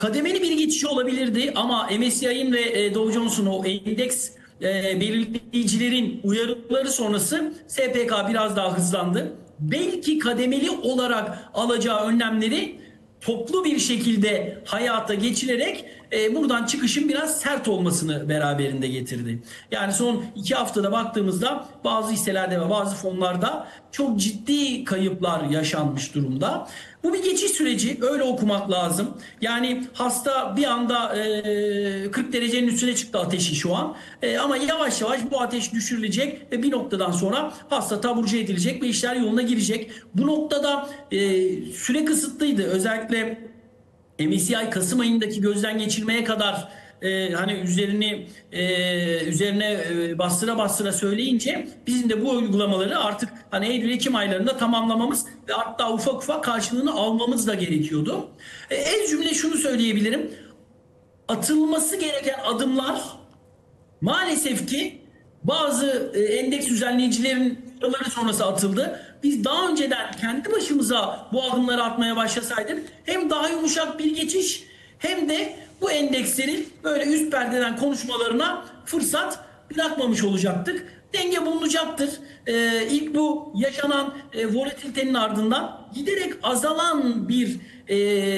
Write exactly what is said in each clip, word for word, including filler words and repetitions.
Kademeli bir geçiş olabilirdi ama M S C I'nin ve e, Dow Jones'un o endeks e, belirleyicilerin uyarıları sonrası S P K biraz daha hızlandı. Belki kademeli olarak alacağı önlemleri toplu bir şekilde hayata geçirerek e, buradan çıkışın biraz sert olmasını beraberinde getirdi. Yani son iki haftada baktığımızda bazı hisselerde ve bazı fonlarda çok ciddi kayıplar yaşanmış durumda. Bu bir geçiş süreci, öyle okumak lazım. Yani hasta bir anda e, kırk derecenin üstüne çıktı ateşi şu an. E, ama yavaş yavaş bu ateş düşürülecek ve bir noktadan sonra hasta taburcu edilecek ve işler yoluna girecek. Bu noktada e, süre kısıtlıydı. Özellikle M S C I Kasım ayındaki gözden geçirmeye kadar e, hani üzerini e, üzerine e, bastıra bastıra söyleyince bizim de bu uygulamaları artık hani Eylül-Ekim aylarında tamamlamamız ve hatta ufak ufak karşılığını almamız da gerekiyordu. E, en cümle şunu söyleyebilirim. Atılması gereken adımlar maalesef ki bazı e, endeks düzenleyicilerin uyarıları sonrası atıldı. Biz daha önceden kendi başımıza bu adımları atmaya başlasaydık hem daha yumuşak bir geçiş hem de bu endekslerin böyle üst perdeden konuşmalarına fırsat bırakmamış olacaktık. Denge bulunacaktır. Ee, ilk bu yaşanan e, volatilitenin ardından giderek azalan bir e,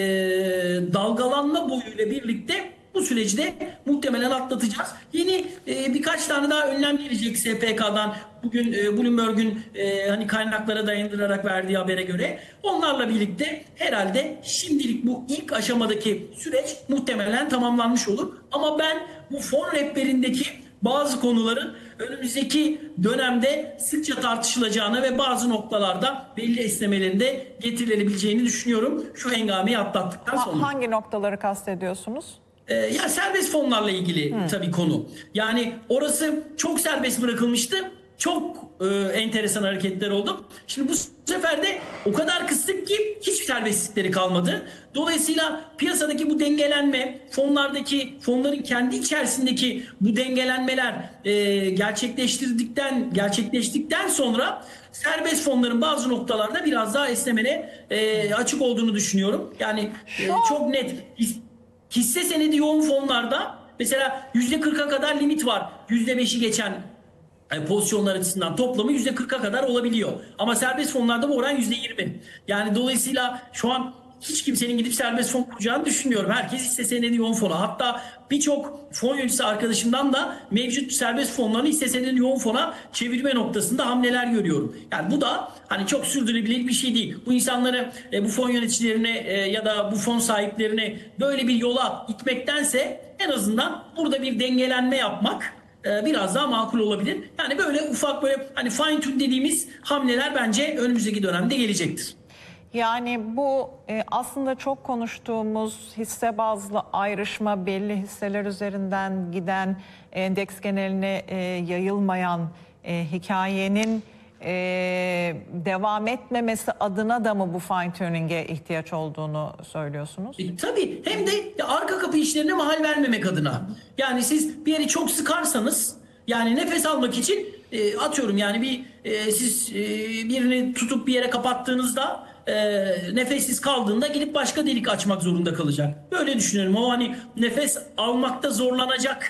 dalgalanma boyuyla birlikte bu süreci de muhtemelen atlatacağız. Yeni e, birkaç tane daha önlem gelecek S P K'dan. Bugün e, Bloomberg'ün e, hani kaynaklara dayandırarak verdiği habere göre onlarla birlikte herhalde şimdilik bu ilk aşamadaki süreç muhtemelen tamamlanmış olur. Ama ben bu fon rehberindeki bazı konuların önümüzdeki dönemde sıkça tartışılacağını ve bazı noktalarda belli esnemelerin de getirilebileceğini düşünüyorum şu hengameyi atlattıktan sonra. Hangi noktaları kastediyorsunuz? Ee, ya serbest fonlarla ilgili hmm. tabii konu. Yani orası çok serbest bırakılmıştı. Çok e, enteresan hareketler oldu. Şimdi bu sefer de o kadar kıstık ki hiçbir serbestlikleri kalmadı. Dolayısıyla piyasadaki bu dengelenme, fonlardaki, fonların kendi içerisindeki bu dengelenmeler e, gerçekleştirdikten, gerçekleştikten sonra serbest fonların bazı noktalarda biraz daha esnemene e, açık olduğunu düşünüyorum. Yani e, çok net. Hisse senedi yoğun fonlarda mesela yüzde kırka kadar limit var. yüzde beşi geçen pozisyonlar açısından toplamı yüzde kırka kadar olabiliyor. Ama serbest fonlarda bu oran yüzde yirmi. Yani dolayısıyla şu an hiç kimsenin gidip serbest fon kuracağını düşünmüyorum. Herkes hisse senedi yoğun fona. Hatta birçok fon yöneticisi arkadaşımdan da mevcut serbest fonlarını hisse senedi yoğun fona çevirme noktasında hamleler görüyorum. Yani bu da hani çok sürdürülebilir bir şey değil. Bu insanları e, bu fon yöneticilerine e, ya da bu fon sahiplerine böyle bir yola itmektense en azından burada bir dengelenme yapmak e, biraz daha makul olabilir. Yani böyle ufak böyle hani fine tune dediğimiz hamleler bence önümüzdeki dönemde gelecektir. Yani bu e, aslında çok konuştuğumuz hisse bazlı ayrışma, belli hisseler üzerinden giden, endeks geneline e, yayılmayan e, hikayenin e, devam etmemesi adına da mı bu fine tuning'e ihtiyaç olduğunu söylüyorsunuz? E, tabii hem de arka kapı işlerine mahal vermemek adına. Yani siz bir yeri çok sıkarsanız yani nefes almak için e, atıyorum yani bir e, siz e, birini tutup bir yere kapattığınızda E, nefessiz kaldığında gidip başka delik açmak zorunda kalacak. Böyle düşünüyorum. O hani nefes almakta zorlanacak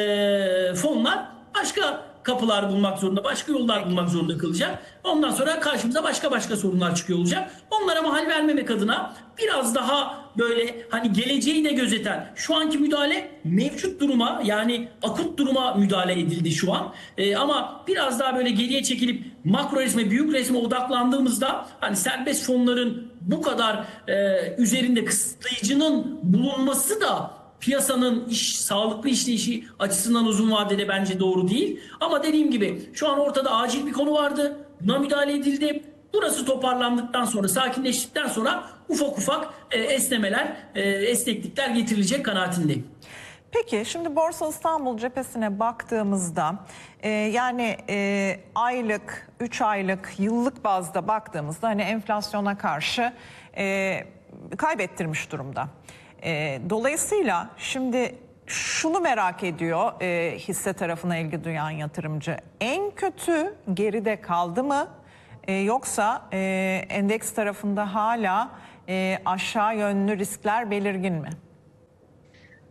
e, fonlar başka kapılar bulmak zorunda, başka yollar bulmak zorunda kalacak. Ondan sonra karşımıza başka başka sorunlar çıkıyor olacak. Onlara mahal vermemek adına biraz daha böyle hani geleceği de gözeten şu anki müdahale mevcut duruma yani akut duruma müdahale edildi şu an. Ee, ama biraz daha böyle geriye çekilip makro resme, büyük resme odaklandığımızda hani serbest fonların bu kadar e, üzerinde kısıtlayıcının bulunması da piyasanın iş, sağlıklı işleyişi açısından uzun vadede bence doğru değil. Ama dediğim gibi şu an ortada acil bir konu vardı. Buna müdahale edildi. Burası toparlandıktan sonra, sakinleştikten sonra ufak ufak e, esnemeler, e, esneklikler getirilecek kanaatindeyim. Peki şimdi Borsa İstanbul cephesine baktığımızda e, yani e, aylık, üç aylık, yıllık bazda baktığımızda hani enflasyona karşı e, kaybettirmiş durumda. E, dolayısıyla şimdi şunu merak ediyor e, hisse tarafına ilgi duyan yatırımcı. En kötü geride kaldı mı? E, yoksa e, endeks tarafında hala e, aşağı yönlü riskler belirgin mi?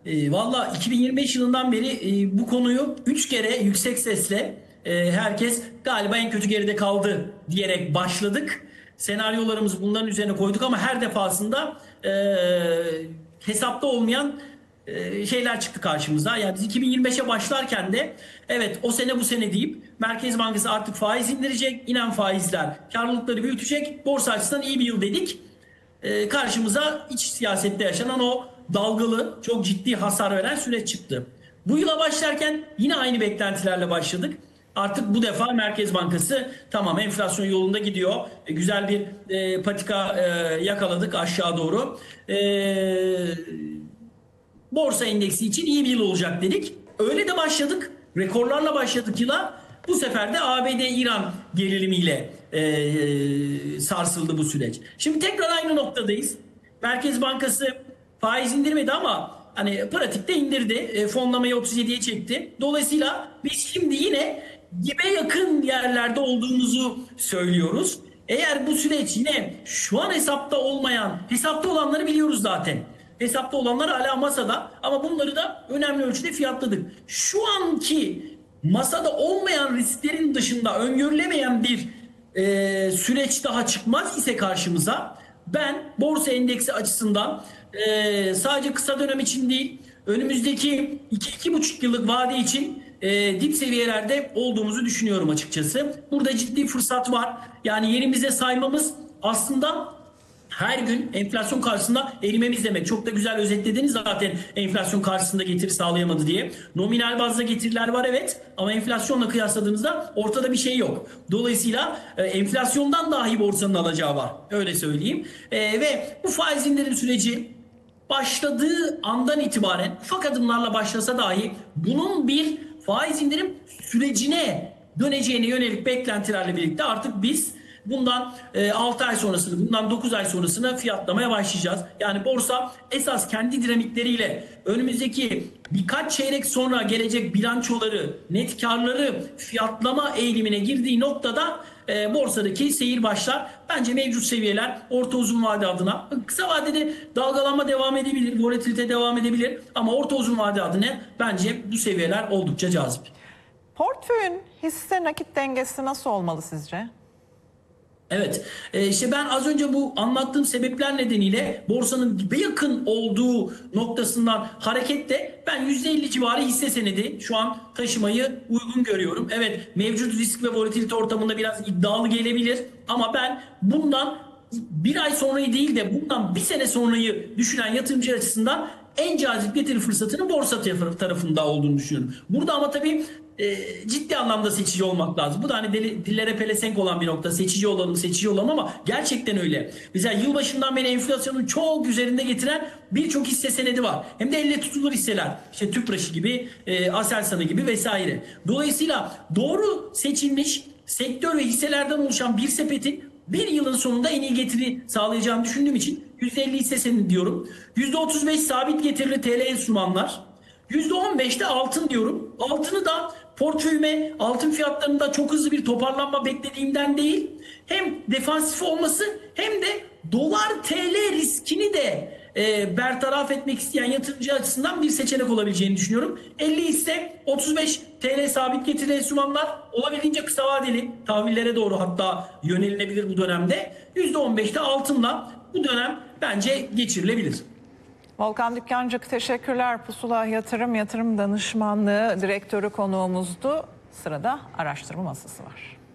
E, Valla iki bin yirmi beş yılından beri e, bu konuyu üç kere yüksek sesle e, herkes galiba en kötü geride kaldı diyerek başladık. Senaryolarımızı bunların üzerine koyduk ama her defasında e, hesapta olmayan e, şeyler çıktı karşımıza. Yani biz iki bin yirmi beşe başlarken de evet o sene bu sene deyip Merkez Bankası artık faiz indirecek, inen faizler karlılıkları büyütecek, borsa açısından iyi bir yıl dedik. E, karşımıza iç siyasette yaşanan o dalgalı, çok ciddi hasar veren süreç çıktı. Bu yıla başlarken yine aynı beklentilerle başladık. Artık bu defa Merkez Bankası tamam enflasyon yolunda gidiyor. E, güzel bir e, patika e, yakaladık aşağı doğru. E, borsa endeksi için iyi bir yıl olacak dedik. Öyle de başladık. Rekorlarla başladık yıla. Bu sefer de A B D-İran gerilimiyle e, sarsıldı bu süreç. Şimdi tekrar aynı noktadayız. Merkez Bankası faiz indirmedi ama hani pratikte indirdi. E, fonlamayı otuz yediye çekti. Dolayısıyla biz şimdi yine dibe yakın yerlerde olduğumuzu söylüyoruz. Eğer bu süreç yine şu an hesapta olmayan, hesapta olanları biliyoruz zaten. Hesapta olanlar hala masada ama bunları da önemli ölçüde fiyatladık. Şu anki masada olmayan risklerin dışında öngörülemeyen bir e, süreç daha çıkmaz ise karşımıza ben borsa endeksi açısından e, sadece kısa dönem için değil önümüzdeki iki iki buçuk yıllık vade için e, dip seviyelerde olduğumuzu düşünüyorum açıkçası. Burada ciddi fırsat var. Yani yerimize saymamız aslında her gün enflasyon karşısında erimemiz demek. Çok da güzel özetlediniz zaten enflasyon karşısında getiri sağlayamadı diye. Nominal bazda getiriler var evet ama enflasyonla kıyasladığınızda ortada bir şey yok. Dolayısıyla e, enflasyondan dahi borsanın alacağı var. Öyle söyleyeyim. E, ve bu faiz indirim süreci başladığı andan itibaren ufak adımlarla başlasa dahi bunun bir faiz indirim sürecine döneceğine yönelik beklentilerle birlikte artık biz bundan altı ay sonrasını, bundan dokuz ay sonrasını fiyatlamaya başlayacağız. Yani borsa esas kendi dinamikleriyle önümüzdeki birkaç çeyrek sonra gelecek bilançoları, net karları fiyatlama eğilimine girdiği noktada e, borsadaki seyir başlar. Bence mevcut seviyeler orta uzun vade adına, kısa vadede dalgalanma devam edebilir, volatilite devam edebilir ama orta uzun vade adına bence bu seviyeler oldukça cazip. Portföyün hisse nakit dengesi nasıl olmalı sizce? Evet, e, işte ben az önce bu anlattığım sebepler nedeniyle borsanın dibe yakın olduğu noktasından hareketle ben yüzde elli civarı hisse senedi şu an taşımayı uygun görüyorum. Evet, mevcut risk ve volatilite ortamında biraz iddialı gelebilir ama ben bundan bir ay sonrayı değil de bundan bir sene sonrayı düşünen yatırımcı açısından en cazip getiri fırsatının borsa tarafında olduğunu düşünüyorum. Burada ama tabii e, ciddi anlamda seçici olmak lazım. Bu da hani deli, dillere pelesenk olan bir nokta. Seçici olalım, seçici olalım ama gerçekten öyle. Mesela yılbaşından beri enflasyonun çok üzerinde getiren birçok hisse senedi var. Hem de elle tutulur hisseler. İşte Tüpraş'ı gibi, e, Aselsan'ı gibi vesaire. Dolayısıyla doğru seçilmiş sektör ve hisselerden oluşan bir sepetin bir yılın sonunda en iyi getiri sağlayacağını düşündüğüm için yüzde elli hisse senedi diyorum. yüzde otuz beş sabit getirili T L enstrümanlar. yüzde on beş de altın diyorum. Altını da portföyüme altın fiyatlarında çok hızlı bir toparlanma beklediğimden değil. Hem defansif olması hem de dolar T L riskini de e, bertaraf etmek isteyen yatırımcı açısından bir seçenek olabileceğini düşünüyorum. elli ise otuz beş T L sabit getirili enstrümanlar olabildiğince kısa vadeli tahvillere doğru hatta yönelinebilir bu dönemde. yüzde on beş de altınla bu dönem bence geçirilebilir. Volkan Dükkancık teşekkürler. Pusula Yatırım Yatırım Danışmanlığı Direktörü konuğumuzdu. Sırada araştırma masası var.